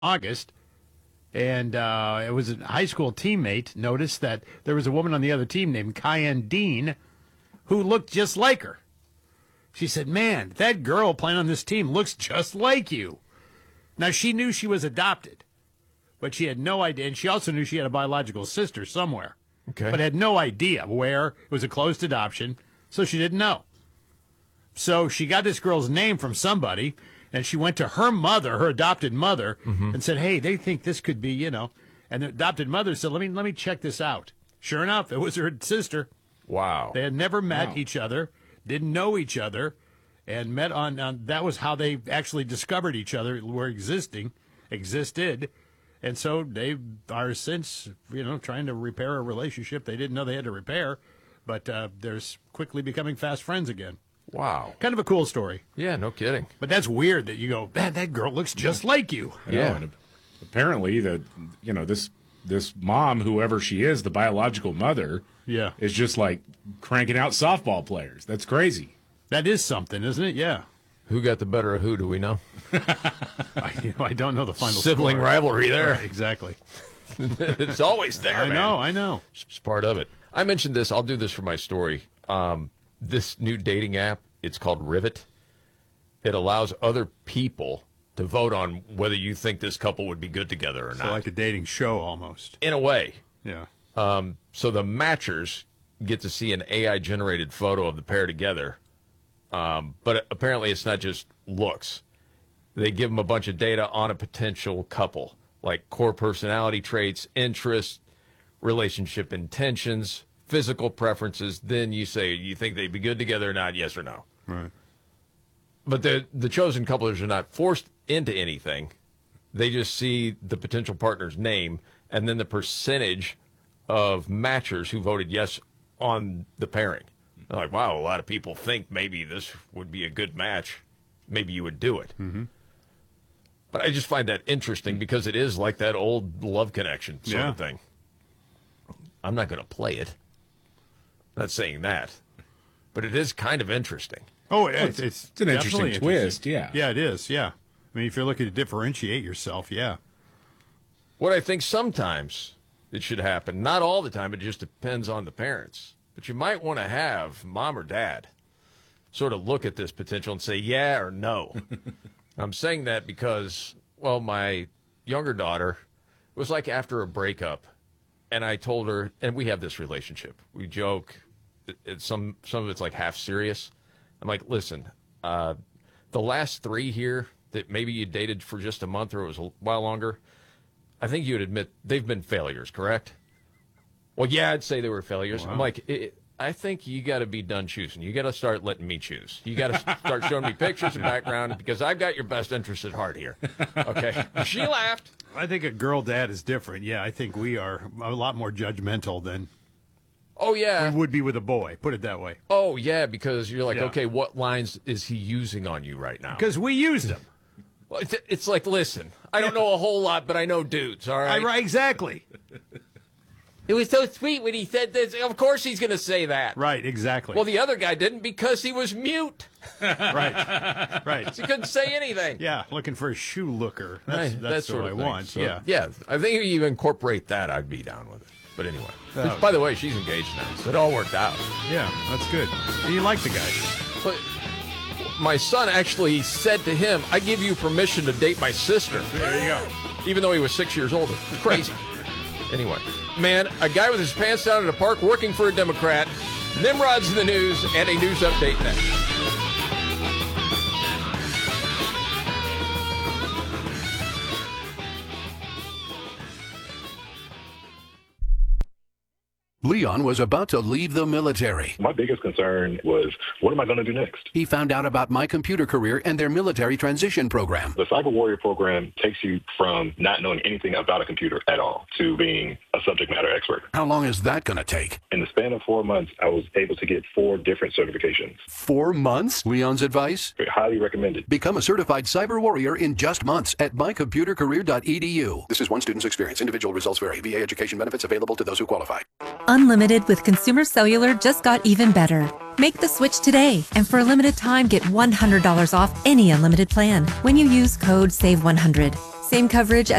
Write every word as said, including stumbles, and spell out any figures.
August, and uh, it was a high school teammate noticed that there was a woman on the other team named Kyan Dean who looked just like her. She said, man, that girl playing on this team looks just like you. Now, she knew she was adopted, but she had no idea. And she also knew she had a biological sister somewhere, okay, but had no idea where. It was a closed adoption, so she didn't know. So she got this girl's name from somebody, and she went to her mother, her adopted mother, mm-hmm. and said, hey, they think this could be, you know. And the adopted mother said, let me let me check this out. Sure enough, it was her sister. Wow. They had never met wow. each other, didn't know each other, and met on, on, that was how they actually discovered each other, were existing, existed. And so they are since, you know, trying to repair a relationship they didn't know they had to repair, but uh, they're quickly becoming fast friends again. Wow. Kind of a cool story. Yeah, no kidding. But that's weird that you go, man, that girl looks just like you. I know, Yeah. and apparently, the you know this this mom, whoever she is, the biological mother, Yeah. is just like cranking out softball players. That's crazy. That is something, isn't it? Yeah. Who got the better of who, do we know? I, you know, I don't know the final Sibling score. rivalry there. Right, exactly. It's always there, I man. know, I know. It's part of it. I mentioned this. I'll do this for my story. Um, this new dating app, it's called Rivet. It allows other people to vote on whether you think this couple would be good together or So not. like a dating show almost. In a way. Yeah. Um, so the matchers get to see an A I-generated photo of the pair together. Um, but apparently it's not just looks. They give them a bunch of data on a potential couple, like core personality traits, interests, relationship intentions, physical preferences. Then you say, you think they'd be good together or not, yes or no. Right. But the the chosen couples are not forced into anything. They just see the potential partner's name and then the percentage of matchers who voted yes on the pairing. They're like, wow, a lot of people think maybe this would be a good match. Maybe you would do it. Mm-hmm. But I just find that interesting because it is like that old love connection sort Yeah. of thing. I'm not going to play it. Not saying that. But it is kind of interesting. Oh, it's, it's, It's an definitely interesting twist, yeah. Yeah, it is, yeah. I mean, if you're looking to differentiate yourself, yeah. What I think sometimes it should happen, not all the time, it just depends on the parents. But you might want to have mom or dad sort of look at this potential and say yeah or no. I'm saying that because, well, my younger daughter was like after a breakup, and I told her, and we have this relationship. We joke. It, it's some some of it's like half serious. I'm like, listen, uh, the last three here that maybe you dated for just a month or it was a while longer, I think you would admit they've been failures, correct? Well, yeah, I'd say they were failures. Wow. I'm like, it, I think you got to be done choosing. You got to start letting me choose. You got to start showing me pictures and background because I've got your best interest at heart here. Okay. She laughed. I think a girl dad is different. Yeah, I think we are a lot more judgmental than Oh, yeah. we would be with a boy, put it that way. Oh, yeah, because you're like, Yeah. okay, what lines is he using on you right now? Because we use them. Well, it's, it's like, listen, I don't know a whole lot, but I know dudes, all right? I, right, exactly. It was so sweet when he said this. Of course he's going to say that. Right, exactly. Well, the other guy didn't because he was mute. right, right. He couldn't say anything. Yeah, looking for a shoe looker. That's, Right, that's that what sort I of thing. want, So, yeah. Yeah, I think if you incorporate that, I'd be down with it. But anyway. Oh, By the way, she's engaged now. So it all worked out. Yeah, that's good. And you like the guy. But my son actually said to him, I give you permission to date my sister. There you go. Even though he was six years older. Crazy. Anyway, man, a guy with his pants down at a park working for a Democrat. Nimrod's in the news and a news update next. Leon was about to leave the military. My biggest concern was, what am I going to do next? He found out about My Computer Career and their military transition program. The Cyber Warrior program takes you from not knowing anything about a computer at all to being a subject matter expert. How long is that going to take? In the span of four months, I was able to get four different certifications. Four months? Leon's advice? Highly recommended. Become a certified cyber warrior in just months at my computer career dot e d u. This is one student's experience. Individual results vary. V A education benefits available to those who qualify. Unlimited with Consumer Cellular just got even better. Make the switch today, and for a limited time, get one hundred dollars off any unlimited plan when you use code save one hundred. same coverage